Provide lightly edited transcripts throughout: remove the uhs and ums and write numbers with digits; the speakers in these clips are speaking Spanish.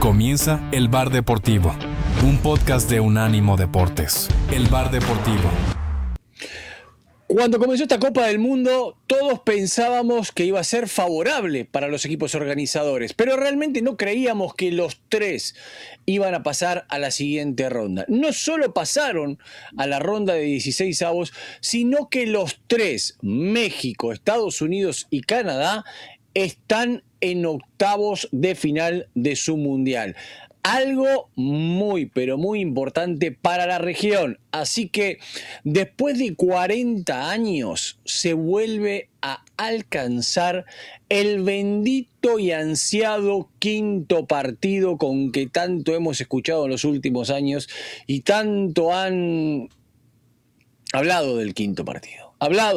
Comienza El Bar Deportivo, un podcast de Unánimo Deportes. El Bar Deportivo. Cuando comenzó esta Copa del Mundo, todos pensábamos que iba a ser favorable para los equipos organizadores, pero realmente no creíamos que los tres iban a pasar a la siguiente ronda. No solo pasaron a la ronda de 16avos, sino que los tres, México, Estados Unidos y Canadá, están en octavos de final de su mundial. Algo muy, pero muy importante para la región. Así que después de 40 años se vuelve a alcanzar el bendito y ansiado quinto partido con que tanto hemos escuchado en los últimos años y tanto han hablado del quinto partido.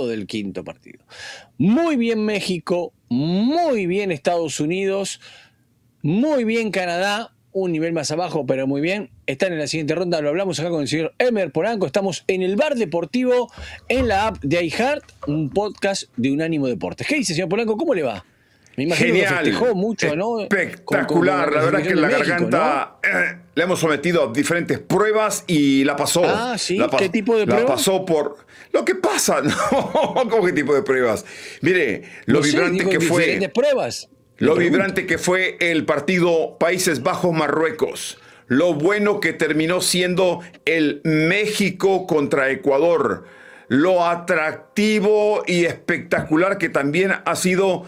Muy bien México, muy bien Estados Unidos, muy bien Canadá. Un nivel más abajo, pero muy bien. Están en la siguiente ronda, lo hablamos acá con el señor Emer Polanco. Estamos en el Bar Deportivo, en la app de iHeart, un podcast de Unánimo Deportes. ¿Qué dice, señor Polanco? ¿Cómo le va? Me imagino Genial, que festejó mucho, ¿no? Espectacular, la verdad que la México, garganta, ¿no? Le hemos sometido a diferentes pruebas y la pasó. Ah, ¿sí? ¿Qué tipo de pruebas? La pasó por... Lo que pasa, ¿no? ¿Cómo qué tipo de pruebas? Mire, lo vibrante que fue... diferentes pruebas. Lo vibrante que fue el partido Países Bajos-Marruecos. Lo bueno que terminó siendo el México contra Ecuador. Lo atractivo y espectacular que también ha sido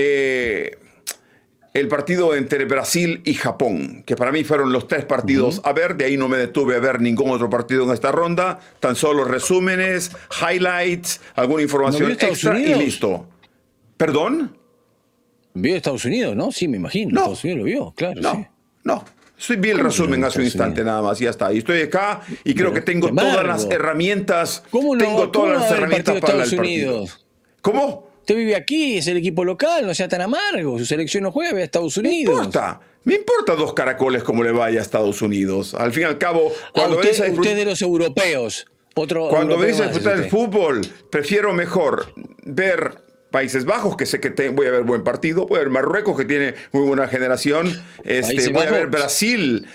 el partido entre Brasil y Japón, que para mí fueron los tres partidos a ver. De ahí no me detuve a ver ningún otro partido en esta ronda. Tan solo resúmenes, highlights, alguna información extra y listo. ¿Perdón? Vio Estados Unidos, ¿no? Sí, me imagino. No. Estados Unidos lo vio, claro. No. Vi el resumen hace un instante nada más y ya está. Y estoy acá y creo que tengo todas las herramientas. Tengo todas las herramientas para el partido. ¿Cómo? Usted vive aquí, es el equipo local, no sea tan amargo. Su selección no juega, ve a Estados Unidos. Me importa dos caracoles cómo le vaya a Estados Unidos. Al fin y al cabo, cuando usted de los europeos. Cuando venís a disfrutar el fútbol, prefiero mejor ver Países Bajos, que sé que voy a ver buen partido, voy a ver Marruecos, que tiene muy buena generación, voy a ver Brasil,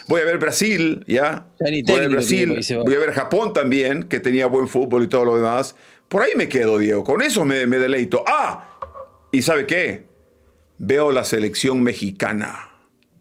¿ya? Voy a ver Japón también, que tenía buen fútbol y todo lo demás. Por ahí me quedo, Diego, con eso me deleito. ¿Y sabe qué? Veo la selección mexicana.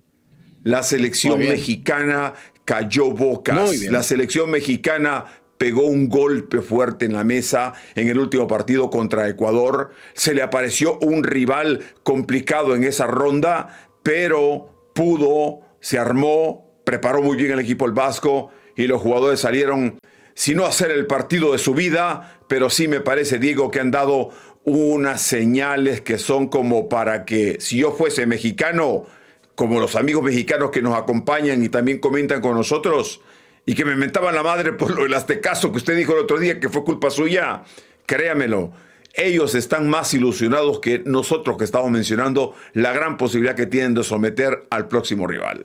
La selección mexicana cayó bocas. La selección mexicana pegó un golpe fuerte en la mesa en el último partido contra Ecuador. Se le apareció un rival complicado en esa ronda, pero pudo, se armó, preparó muy bien el equipo el Vasco y los jugadores salieron, si no a hacer el partido de su vida, pero sí me parece, Diego, que han dado unas señales que son como para que, si yo fuese mexicano, como los amigos mexicanos que nos acompañan y también comentan con nosotros, y que me mentaban la madre por lo del aztecaso que usted dijo el otro día que fue culpa suya, créamelo, ellos están más ilusionados que nosotros que estamos mencionando la gran posibilidad que tienen de someter al próximo rival.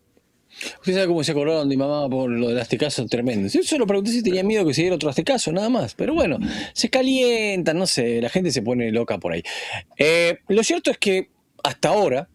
Usted sabe cómo se acordaron de mi mamá por lo del aztecaso tremendo. Yo solo pregunté si tenía miedo que se diera otro aztecaso, nada más. Pero bueno, se calientan, no sé, la gente se pone loca por ahí. Lo cierto es que hasta ahora,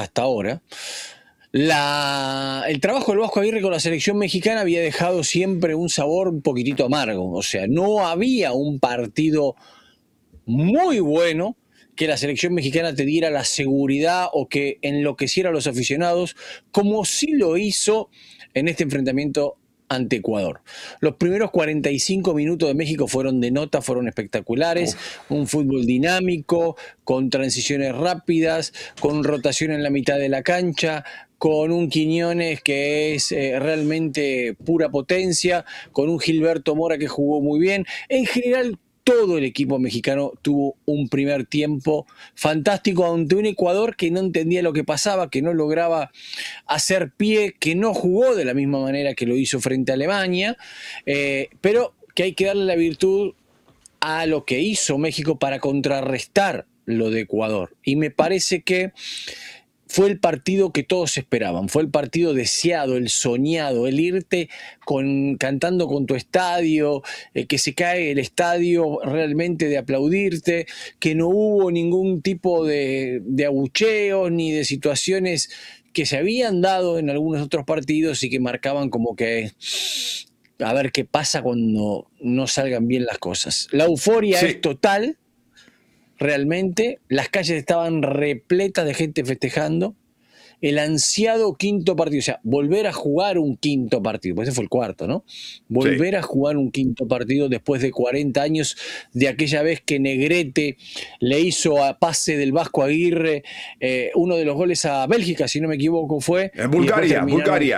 el trabajo del Vasco Aguirre con la selección mexicana había dejado siempre un sabor un poquitito amargo. O sea, no había un partido muy bueno que la selección mexicana te diera la seguridad o que enloqueciera a los aficionados, como sí lo hizo en este enfrentamiento ante Ecuador. Los primeros 45 minutos de México fueron de nota, fueron espectaculares, un fútbol dinámico, con transiciones rápidas, con rotación en la mitad de la cancha, con un Quiñones que es realmente pura potencia, con un Gilberto Mora que jugó muy bien. En general, todo el equipo mexicano tuvo un primer tiempo fantástico ante un Ecuador que no entendía lo que pasaba, que no lograba hacer pie, que no jugó de la misma manera que lo hizo frente a Alemania, pero que hay que darle la virtud a lo que hizo México para contrarrestar lo de Ecuador. Y me parece que fue el partido que todos esperaban, fue el partido deseado, el soñado, el irte cantando con tu estadio, que se cae el estadio realmente de aplaudirte, que no hubo ningún tipo de abucheos ni de situaciones que se habían dado en algunos otros partidos y que marcaban como que a ver qué pasa cuando no salgan bien las cosas. La euforia es total. Realmente, las calles estaban repletas de gente festejando. El ansiado quinto partido, o sea, volver a jugar un quinto partido, pues ese fue el cuarto, ¿no? Volver a jugar un quinto partido después de 40 años de aquella vez que Negrete le hizo a pase del Vasco Aguirre uno de los goles a Bélgica, si no me equivoco, fue. Bulgaria.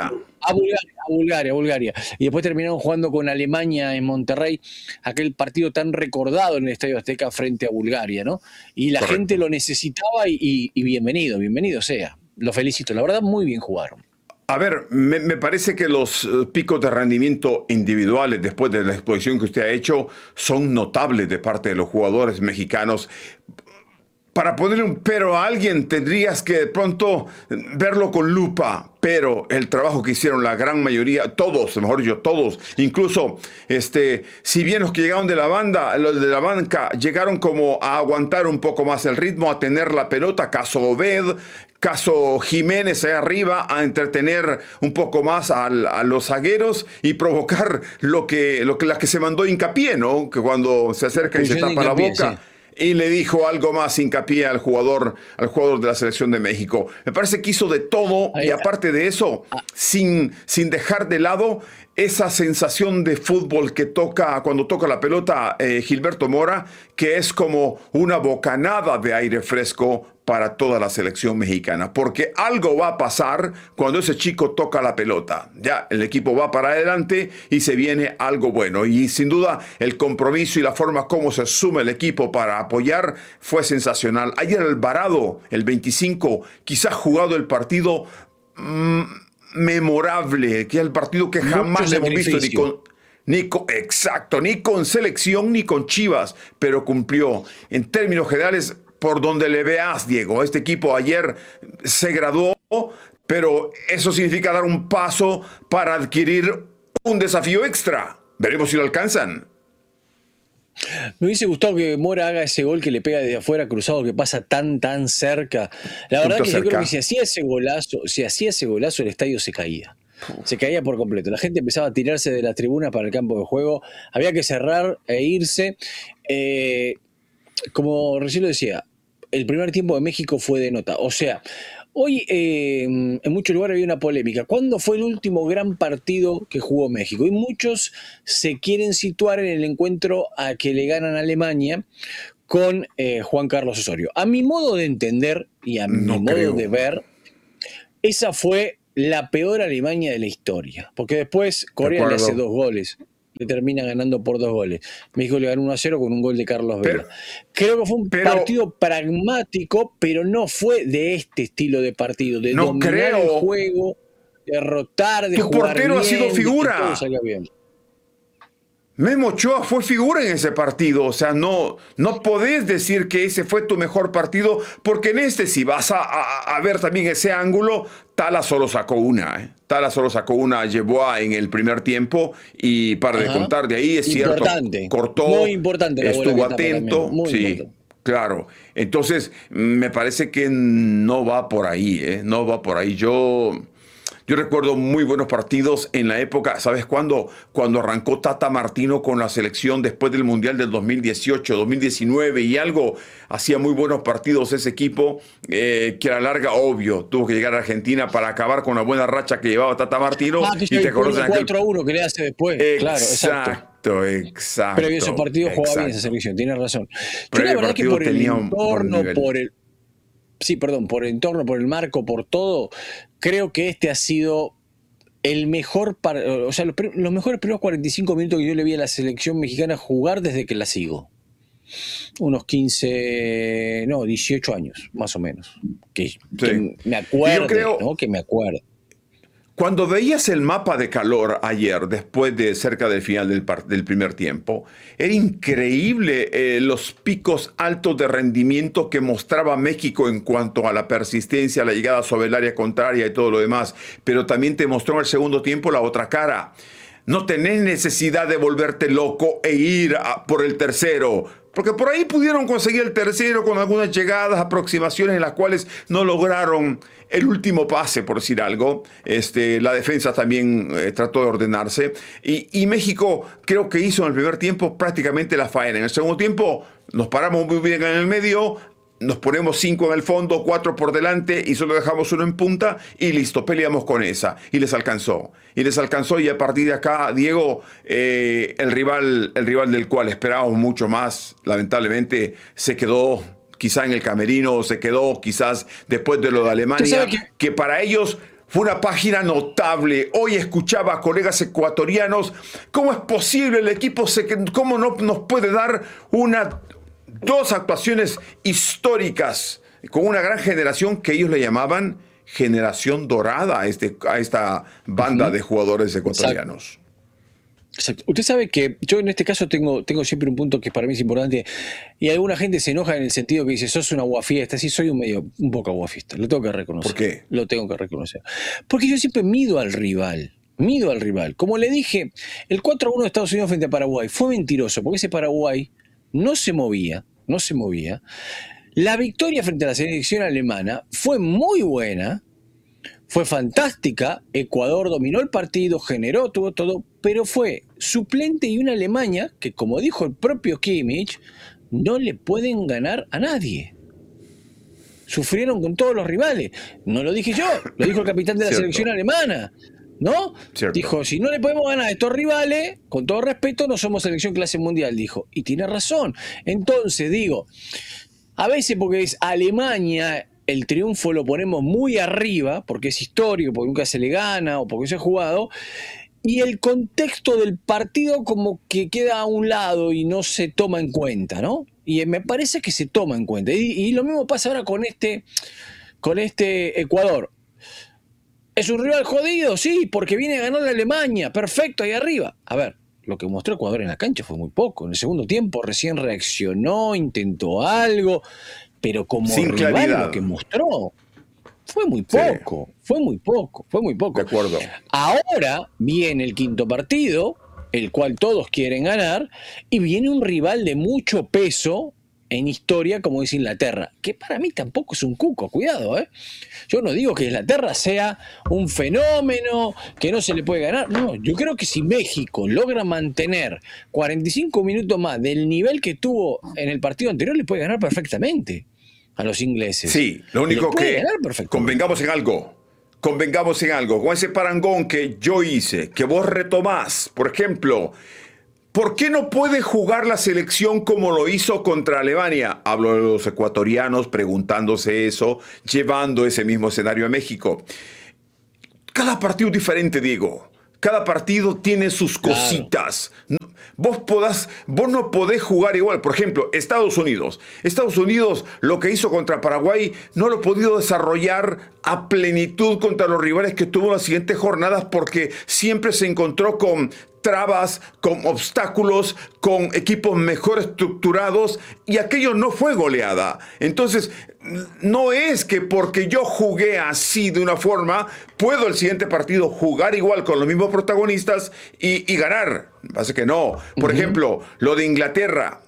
Bulgaria. Y después terminaron jugando con Alemania en Monterrey, aquel partido tan recordado en el Estadio Azteca frente a Bulgaria, ¿no? Y la gente lo necesitaba y bienvenido sea. Lo felicito, la verdad, muy bien jugaron. A ver, me parece que los picos de rendimiento individuales después de la exposición que usted ha hecho son notables de parte de los jugadores mexicanos. Para ponerle un pero a alguien tendrías que de pronto verlo con lupa, pero el trabajo que hicieron la gran mayoría, todos, incluso si bien los que llegaron los de la banca llegaron como a aguantar un poco más el ritmo, a tener la pelota, caso Obed, caso Jiménez ahí arriba, a entretener un poco más a los zagueros y provocar la que se mandó Hincapié, ¿no? Que cuando se acerca y se tapa la boca. Sí. Y le dijo algo más hincapié al jugador de la selección de México. Me parece que hizo de todo y aparte de eso, sin dejar de lado esa sensación de fútbol que cuando toca la pelota Gilberto Mora, que es como una bocanada de aire fresco para toda la selección mexicana, porque algo va a pasar cuando ese chico toca la pelota. Ya el equipo va para adelante y se viene algo bueno. Y sin duda el compromiso y la forma como se sume el equipo para apoyar fue sensacional. Ayer Alvarado, el 25, quizás jugado el partido memorable, que es el partido que jamás hemos visto ni con selección ni con Chivas, pero cumplió. En términos generales, por donde le veas, Diego, este equipo ayer se graduó, pero eso significa dar un paso para adquirir un desafío extra. Veremos si lo alcanzan. Me hubiese gustado que Mora haga ese gol que le pega desde afuera cruzado, que pasa tan cerca. La verdad que yo creo que si hacía ese golazo, el estadio se caía. Se caía por completo. La gente empezaba a tirarse de las tribunas para el campo de juego. Había que cerrar e irse. Como recién lo decía, el primer tiempo de México fue de nota. O sea, hoy en muchos lugares había una polémica. ¿Cuándo fue el último gran partido que jugó México? Y muchos se quieren situar en el encuentro a que le ganan a Alemania con Juan Carlos Osorio. A mi modo de entender y a mi modo de ver, esa fue la peor Alemania de la historia. Porque después Corea le hace 2 goles. Le termina ganando por 2 goles. México le ganó 1-0 con un gol de Carlos Vela. Creo que fue un partido pragmático, pero no fue de este estilo de partido, de dominar el juego, derrotar, de jugar bien. Tu portero ha sido figura. Todo salga bien. Memo Ochoa fue figura en ese partido, o sea, no podés decir que ese fue tu mejor partido, porque en si vas a ver también ese ángulo, Tala solo sacó una, llevó en el primer tiempo y para de contar de ahí, es cierto, cortó, muy importante, estuvo atento, sí, claro. Entonces, me parece que no va por ahí, no va por ahí. Yo recuerdo muy buenos partidos en la época, ¿sabes cuándo? Cuando arrancó Tata Martino con la selección después del Mundial del 2018, 2019 y algo, hacía muy buenos partidos ese equipo, que a la larga, obvio, tuvo que llegar a Argentina para acabar con la buena racha que llevaba Tata Martino. Y te acordás de 4-1 que le hace después. Exacto. Pero esos partidos jugaba bien esa selección, tienes razón. Yo la verdad que por el entorno, por el entorno, por el marco, por todo, creo que este ha sido el mejor, o sea, los mejores primeros 45 minutos que yo le vi a la selección mexicana jugar desde que la sigo. Unos 18 años, más o menos. Que me acuerdo, ¿no? Que me acuerdo. Cuando veías el mapa de calor ayer, después de cerca del final del primer tiempo, era increíble los picos altos de rendimiento que mostraba México en cuanto a la persistencia, la llegada sobre el área contraria y todo lo demás. Pero también te mostró en el segundo tiempo la otra cara. No tenés necesidad de volverte loco e ir por el tercero. Porque por ahí pudieron conseguir el tercero con algunas llegadas, aproximaciones en las cuales no lograron el último pase, por decir algo. La defensa también trató de ordenarse. Y México creo que hizo en el primer tiempo prácticamente la faena. En el segundo tiempo nos paramos muy bien en el medio, nos ponemos 5 en el fondo, 4 por delante y solo dejamos 1 en punta y listo, peleamos con esa. Y les alcanzó. Y a partir de acá, Diego, el rival del cual esperábamos mucho más, lamentablemente se quedó quizá en el camerino, se quedó quizás después de lo de Alemania, que para ellos fue una página notable. Hoy escuchaba a colegas ecuatorianos, ¿cómo es posible el equipo? ¿Cómo no nos puede dar dos actuaciones históricas con una gran generación que ellos le llamaban generación dorada a esta banda de jugadores ecuatorianos? Exacto. Usted sabe que yo en este caso tengo siempre un punto que para mí es importante y alguna gente se enoja en el sentido que dice, sos una aguafiesta. Sí, soy un poco aguafiesta, lo tengo que reconocer. ¿Por qué? Lo tengo que reconocer. Porque yo siempre mido al rival. Como le dije, el 4-1 de Estados Unidos frente a Paraguay fue mentiroso, porque ese Paraguay no se movía. La victoria frente a la selección alemana fue muy buena, fue fantástica. Ecuador dominó el partido, generó, tuvo todo, pero fue suplente y una Alemania que, como dijo el propio Kimmich, no le pueden ganar a nadie. Sufrieron con todos los rivales. No lo dije yo, lo dijo el capitán de la selección alemana. ¿No? Cierto. Dijo, si no le podemos ganar a estos rivales, con todo respeto, no somos selección clase mundial, dijo. Y tiene razón. Entonces, digo, a veces porque es Alemania, el triunfo lo ponemos muy arriba, porque es histórico, porque nunca se le gana o porque se ha jugado, y el contexto del partido como que queda a un lado y no se toma en cuenta, ¿no? Y me parece que se toma en cuenta. Y lo mismo pasa ahora con este Ecuador. ¿Es un rival jodido? Sí, porque viene a ganar la Alemania. Perfecto, ahí arriba. A ver, lo que mostró Ecuador en la cancha fue muy poco. En el segundo tiempo recién reaccionó, intentó algo, pero como sin rival claridad. Lo que mostró fue muy poco. Sí. Fue muy poco. De acuerdo. Ahora viene el quinto partido, el cual todos quieren ganar, y viene un rival de mucho peso en historia como es Inglaterra, que para mí tampoco es un cuco, cuidado, ¿eh? Yo no digo que Inglaterra sea un fenómeno, que no se le puede ganar, no, yo creo que si México logra mantener 45 minutos más del nivel que tuvo en el partido anterior, le puede ganar perfectamente a los ingleses. Sí, lo único que convengamos en algo, con ese parangón que yo hice, que vos retomás, por ejemplo, ¿por qué no puede jugar la selección como lo hizo contra Alemania? Hablo de los ecuatorianos preguntándose eso, llevando ese mismo escenario a México. Cada partido es diferente, Diego. Cada partido tiene sus cositas. Vos no podés jugar igual. Por ejemplo, Estados Unidos, lo que hizo contra Paraguay, no lo ha podido desarrollar a plenitud contra los rivales que tuvo en las siguientes jornadas porque siempre se encontró con trabas, con obstáculos, con equipos mejor estructurados y aquello no fue goleada. Entonces, no es que porque yo jugué así de una forma, puedo el siguiente partido jugar igual con los mismos protagonistas y ganar. Pasa que no. Por ejemplo, lo de Inglaterra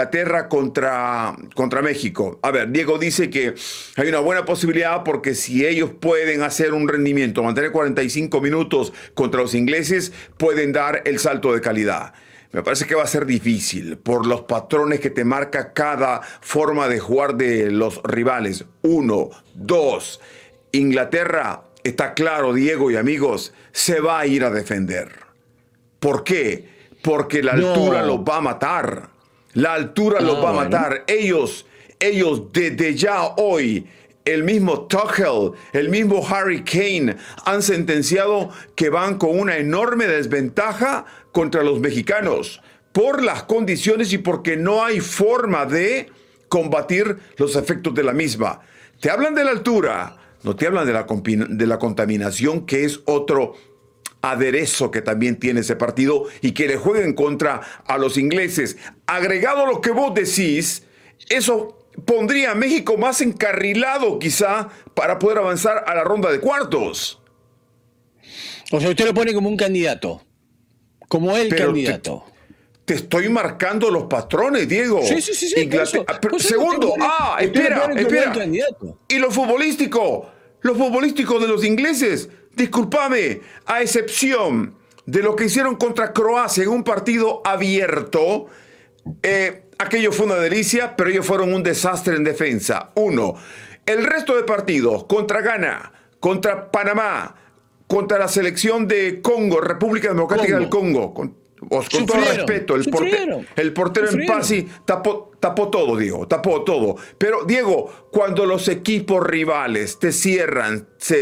contra México. A ver, Diego dice que hay una buena posibilidad porque si ellos pueden hacer un rendimiento, mantener 45 minutos contra los ingleses, pueden dar el salto de calidad. Me parece que va a ser difícil por los patrones que te marca cada forma de jugar de los rivales. 1, 2. Inglaterra, está claro, Diego y amigos, se va a ir a defender. ¿Por qué? Porque la altura los va a matar. La altura los va a matar. Ellos desde ya hoy, el mismo Tuchel, el mismo Harry Kane han sentenciado que van con una enorme desventaja contra los mexicanos por las condiciones y porque no hay forma de combatir los efectos de la misma. Te hablan de la altura. no te hablan de la contaminación, que es otro aderezo que también tiene ese partido y que le juega en contra a los ingleses. Agregado a lo que vos decís, eso pondría a México más encarrilado quizá para poder avanzar a la ronda de cuartos. O sea, usted lo pone como un candidato, como el candidato. Te estoy marcando los patrones, Diego. Sí. Segundo, espera. Y lo futbolístico de los ingleses, discúlpame, a excepción de lo que hicieron contra Croacia en un partido abierto, aquello fue una delicia, pero ellos fueron un desastre en defensa. Uno, el resto de partidos, contra Ghana, contra Panamá, contra la selección de Congo, República Democrática del Congo, con todo respeto, el portero en Pasi tapó todo, Diego, tapó todo. Pero, Diego, cuando los equipos rivales te cierran,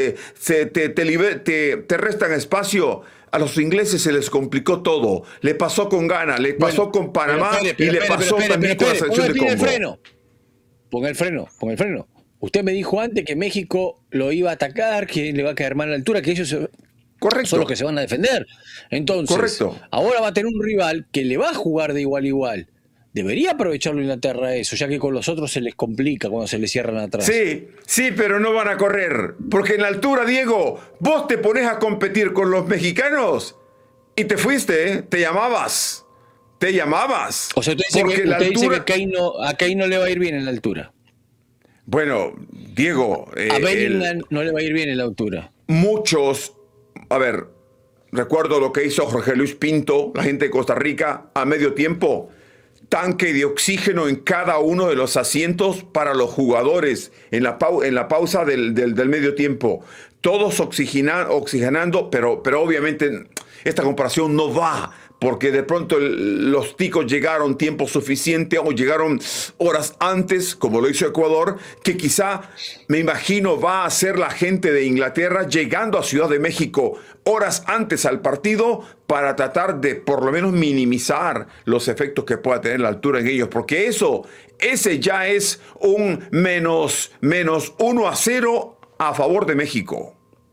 te restan espacio, a los ingleses se les complicó todo. Le pasó con Ghana, le pasó con Panamá y le pasó también con la selección de Congo. Ponga el freno. Usted me dijo antes que México lo iba a atacar, que le va a caer mal a la altura, que ellos son los que se van a defender. Entonces, ahora va a tener un rival que le va a jugar de igual a igual. Debería aprovecharlo Inglaterra eso, ya que con los otros se les complica cuando se les cierran atrás. Sí, pero no van a correr. Porque en la altura, Diego, vos te pones a competir con los mexicanos y te fuiste, ¿eh? Te llamabas. O sea, usted dice que a Kane no le va a ir bien en la altura. Bueno, Diego... a Bellingham no le va a ir bien en la altura. Muchos... A ver, recuerdo lo que hizo Jorge Luis Pinto, la gente de Costa Rica, a medio tiempo. Tanque de oxígeno en cada uno de los asientos para los jugadores en la pausa del medio tiempo. Todos oxigenando, pero obviamente esta comparación no va, porque de pronto los ticos llegaron tiempo suficiente o llegaron horas antes, como lo hizo Ecuador, que quizá, me imagino, va a ser la gente de Inglaterra llegando a Ciudad de México horas antes al partido para tratar de por lo menos minimizar los efectos que pueda tener la altura en ellos, porque ese ya es un menos 1-0 a favor de México.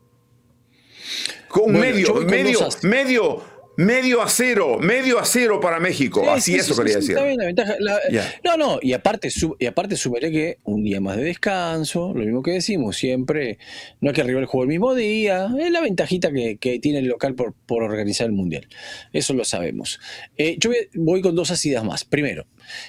Con medio a cero para México. Así eso quería decir. Está bien, la ventaja. No, y aparte sumaré que un día más de descanso, lo mismo que decimos siempre, no hay que arribar el juego el mismo día, es la ventajita que tiene el local por organizar el Mundial. Eso lo sabemos. Yo voy con dos asidas más. Primero,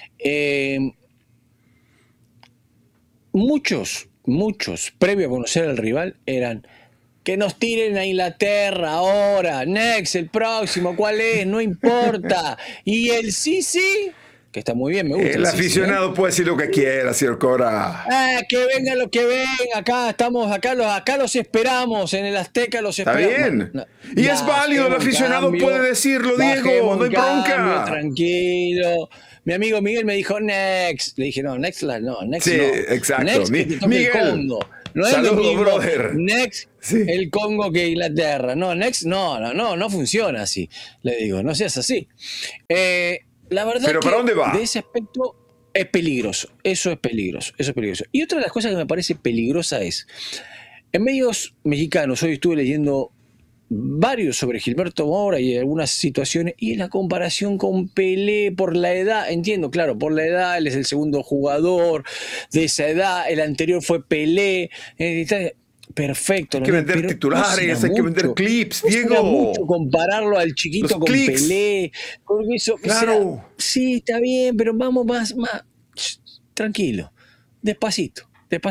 muchos, previo a conocer al rival, eran... Que nos tiren a Inglaterra ahora, next, el próximo, ¿cuál es? No importa. Y el sí, que está muy bien, me gusta. El aficionado puede decir lo que quiera, señor Cora. Que venga lo que venga, acá los esperamos, en el Azteca los esperamos. Está bien. Y es válido, el aficionado puede decirlo, Diego, no hay bronca. Tranquilo. Mi amigo Miguel me dijo next. Le dije, next no. Sí, exacto. Next, Miguel. No es lo mismo brother. Next el Congo que Inglaterra. No, next no funciona así. Le digo, no seas así. La verdad ¿Pero que para dónde va? De ese aspecto es peligroso. Eso es peligroso. Y otra de las cosas que me parece peligrosa es, en medios mexicanos, hoy estuve leyendo varios sobre Gilberto Mora y algunas situaciones, y en la comparación con Pelé por la edad, entiendo, claro, por la edad, él es el segundo jugador de esa edad, el anterior fue Pelé, perfecto. Hay que vender titulares, hay que vender clips, Diego. Mucho compararlo al chiquito con Pelé, con eso, claro. Sí, está bien, pero vamos más, tranquilo, despacito.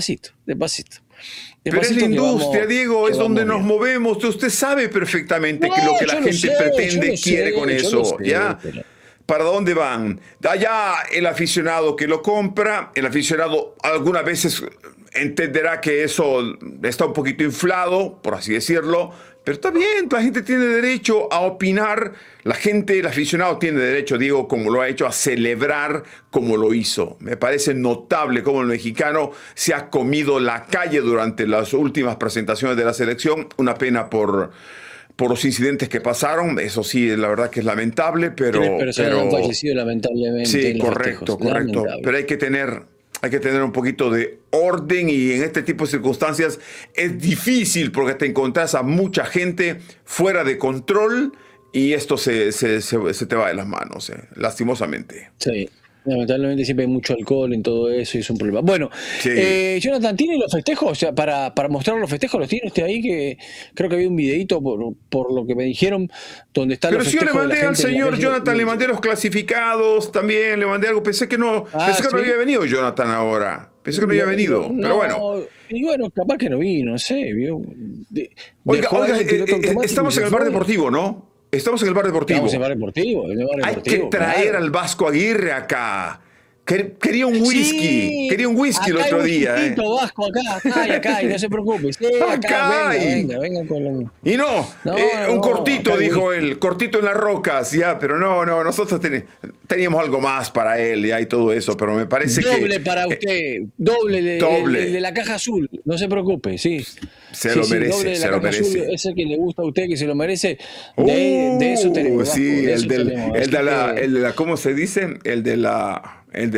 Pero es la industria, Diego, es donde nos movemos. Usted sabe perfectamente que lo que la gente pretende, quiere con eso. ¿Ya? ¿Para dónde van? Allá el aficionado que lo compra, el aficionado algunas veces entenderá que eso está un poquito inflado, por así decirlo, pero está bien, la gente tiene derecho a opinar, el aficionado tiene derecho, Diego, como lo ha hecho, a celebrar como lo hizo. Me parece notable cómo el mexicano se ha comido la calle durante las últimas presentaciones de la selección. Una pena por los incidentes que pasaron, eso sí, la verdad que es lamentable, pero... Tres personas han fallecido lamentablemente. Sí, correcto. Lamentable. Pero hay que tener hay que tener un poquito de orden y en este tipo de circunstancias es difícil porque te encontrás a mucha gente fuera de control y esto se te va de las manos, lastimosamente. Sí. Lamentablemente siempre hay mucho alcohol en todo eso y es un problema. Bueno, sí. Jonathan, ¿tiene los festejos? O sea, para mostrar los festejos, ¿los tiene usted ahí? Que creo que había un videito por lo que me dijeron, donde están los festejos. Pero si yo le mandé al señor Jonathan, le mandé los clasificados también, le mandé algo. Pensé que no había venido Jonathan ahora. Pensé que no había venido, pero bueno. Y bueno, capaz que no vino, no sé. Oiga, estamos en el bar deportivo, ¿no? Estamos en el bar deportivo. Estamos en el bar deportivo. Hay que traer al Vasco Aguirre acá. Quería un whisky. Sí, quería un whisky el otro día. Hay un Vasco acá, y no se preocupe. Sí, venga con lo... Y un cortito, dijo él. Cortito en las rocas, ya. Pero no, nosotros teníamos algo más para él, ya, y todo eso. Pero me parece doble para usted. Doble. El de la caja azul. No se preocupe, sí. Se lo merece. Es el que le gusta a usted, que se lo merece. De eso tenemos. Sí, el de la, ¿cómo se dice? El de la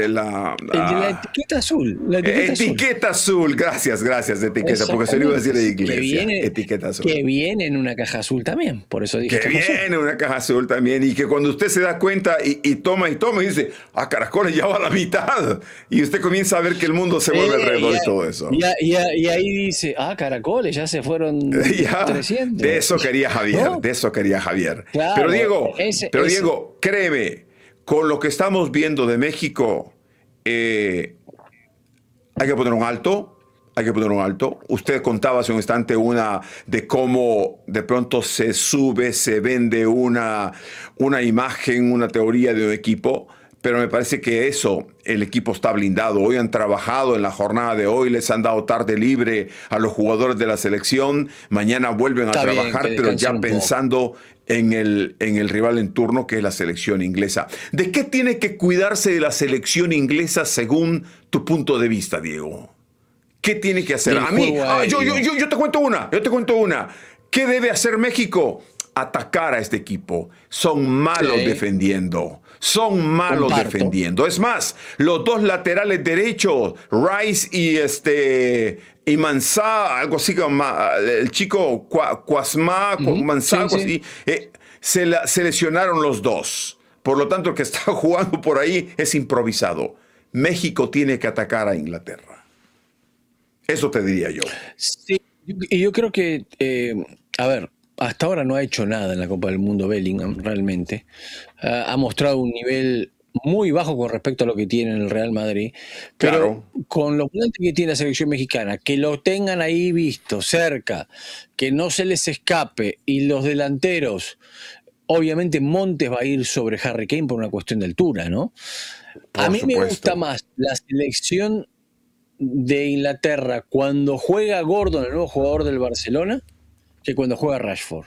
etiqueta azul. Etiqueta azul. Gracias, etiqueta, porque se lo iba a decir de iglesia. Etiqueta azul. Que viene en una caja azul también, por eso dije. Que viene en una caja azul también, y que cuando usted se da cuenta y toma y dice, Caracoles ya va a la mitad, y usted comienza a ver que el mundo se vuelve alrededor de todo eso. Y ahí dice, Caracoles, ya se fueron 300. De eso quería Javier, ¿no? Claro, Diego, créeme, con lo que estamos viendo de México, hay que poner un alto. Usted contaba hace un instante de cómo de pronto se vende una imagen, una teoría de un equipo, pero me parece que el equipo está blindado. Hoy han trabajado en la jornada de hoy, les han dado tarde libre a los jugadores de la selección, mañana vuelven a trabajar, pero ya pensando en el rival en turno, que es la selección inglesa. ¿De qué tiene que cuidarse de la selección inglesa según tu punto de vista, Diego? ¿Qué tiene que hacer? A mí, yo te cuento una. ¿Qué debe hacer México? Atacar a este equipo. Son malos defendiendo. Es más, los dos laterales derechos, Rice y Mansá, algo así como el chico Cuasma, Mansá, sí. Se lesionaron los dos. Por lo tanto, el que está jugando por ahí es improvisado. México tiene que atacar a Inglaterra. Eso te diría yo. Sí, y yo creo que, hasta ahora no ha hecho nada en la Copa del Mundo Bellingham, realmente. Ha mostrado un nivel muy bajo con respecto a lo que tiene en el Real Madrid, pero con los volantes que tiene la selección mexicana, que lo tengan ahí visto, cerca, que no se les escape, y los delanteros, obviamente Montes va a ir sobre Harry Kane por una cuestión de altura, ¿no? A mí me gusta más la selección de Inglaterra cuando juega Gordon, el nuevo jugador del Barcelona, que cuando juega Rashford.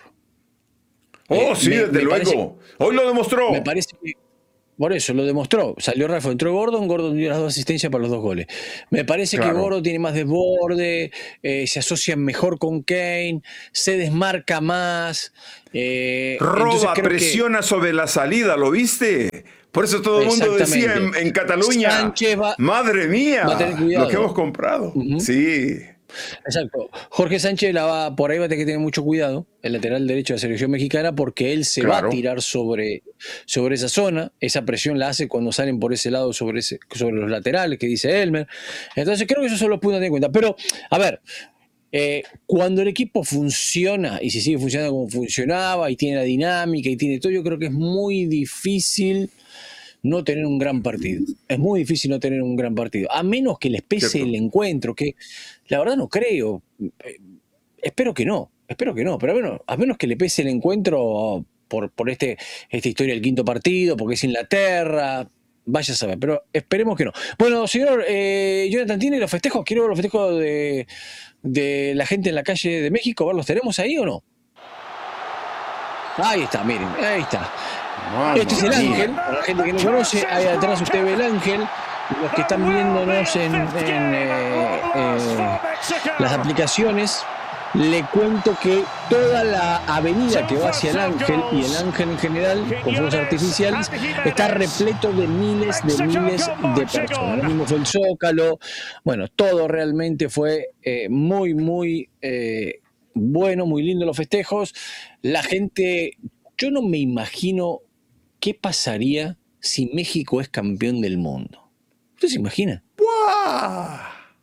Sí, desde luego. Hoy lo demostró. Me parece que por eso lo demostró. Salió Rashford, entró Gordon dio las 2 asistencias para los 2 goles. Me parece que Gordon tiene más desborde, se asocia mejor con Kane, se desmarca más. Roba, presiona sobre la salida, ¿lo viste? Por eso todo el mundo decía en Cataluña, madre mía, lo que hemos comprado. Sí. Exacto. Jorge Sánchez por ahí va a tener que tener mucho cuidado, el lateral derecho de la selección mexicana, porque él se va a tirar sobre esa zona. Esa presión la hace cuando salen por ese lado sobre los laterales, que dice Elmer. Entonces creo que eso son los puntos a tener en cuenta. Pero, cuando el equipo funciona, y si sigue funcionando como funcionaba, y tiene la dinámica, y tiene todo, yo creo que es muy difícil no tener un gran partido. Es muy difícil no tener un gran partido, a menos que les pese el encuentro, que la verdad no creo. Espero que no, pero bueno, a menos que le pese el encuentro por esta historia del quinto partido, porque es Inglaterra, vaya a saber, pero esperemos que no. Bueno, señor Jonathan, ¿tiene los festejos? Quiero ver los festejos de la gente en la calle de México, ¿los tenemos ahí o no? Ahí está, miren, ahí está. Este es el ángel, para la gente que no conoce, ahí atrás usted ve el ángel. Los que están viéndonos en las aplicaciones, Le cuento que toda la avenida que va hacia el Ángel y el Ángel en general, con fuegos artificiales, está repleto de miles de personas. Lo mismo fue el Zócalo. Bueno, todo realmente fue muy bueno, muy lindo los festejos. La gente, yo no me imagino qué pasaría si México es campeón del mundo. ¿Usted se imagina? ¡Wow!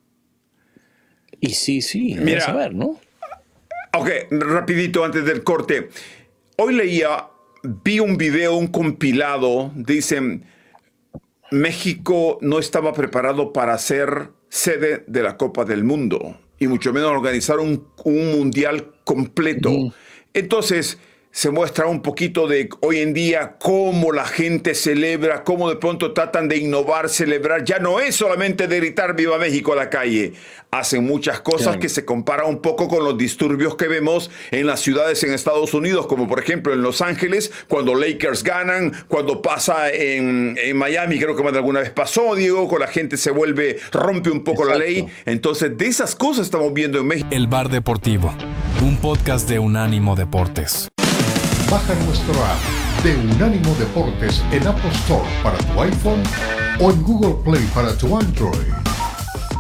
Y sí, mira, a saber, ¿no? Ok, rapidito antes del corte. Hoy vi un video, un compilado, dicen, México no estaba preparado para ser sede de la Copa del Mundo, y mucho menos organizar un mundial completo. Entonces, se muestra un poquito de hoy en día cómo la gente celebra, cómo de pronto tratan de innovar, celebrar. Ya no es solamente de gritar Viva México a la calle. Hacen muchas cosas que se comparan un poco con los disturbios que vemos en las ciudades en Estados Unidos, como por ejemplo en Los Ángeles, cuando Lakers ganan, cuando pasa en Miami, creo que más de alguna vez pasó, Diego, con la gente se rompe un poco la ley. Entonces, de esas cosas estamos viendo en México. El Bar Deportivo, un podcast de Unánimo Deportes. Baja nuestro app de Unánimo Deportes en Apple Store para tu iPhone o en Google Play para tu Android.